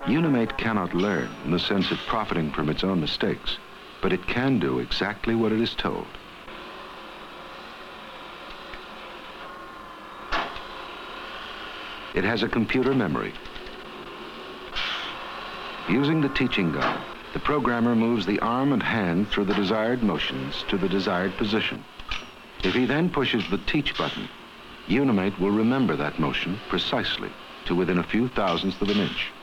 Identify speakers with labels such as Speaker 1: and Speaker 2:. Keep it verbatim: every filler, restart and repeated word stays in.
Speaker 1: Unimate cannot learn in the sense of profiting from its own mistakes, but it can do exactly what it is told. It has a computer memory. Using the teaching gun, the programmer moves the arm and hand through the desired motions to the desired position. If he then pushes the teach button, Unimate will remember that motion precisely to within a few thousandths of an inch.